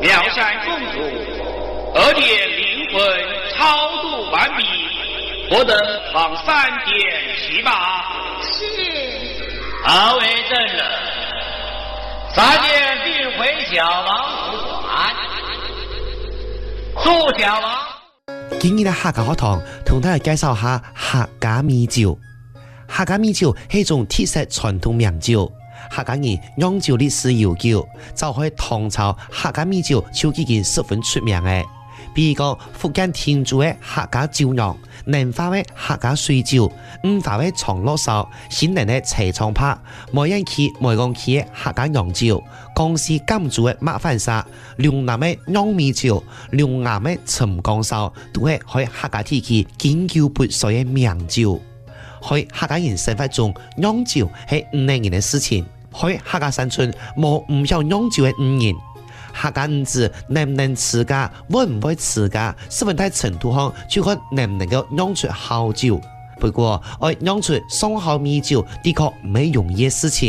妙善公主，二殿灵魂超度完毕，我等放3点去吧。 是。 二位真人，3点定回小王府管。祝小王。 今日的客家学堂同大家介绍下客家米酒。客家米酒係一種特色傳統名酒。客家人釀酒歷史悠久，就喺唐朝客家米酒就已經十分出名嘅。比如講福建天主嘅客家酒釀，寧化嘅客家水酒，五化嘅長樂燒，新寧嘅齊創拍，梅縣區梅江區嘅客家洋酒，江西甘竹嘅麥飯沙，嶺南嘅釀米酒，龍岩嘅沉江燒，都係喺客家地區經久不衰嘅名酒。喺客家人生活中，釀酒係唔難嘅事情。喺客家山村冇唔曉釀酒嘅人，客家唔知能唔能持家，會唔會持家，十分大程度上就看能唔能夠釀出好酒。不過，要釀出上好米酒，的確唔係容易嘅事情。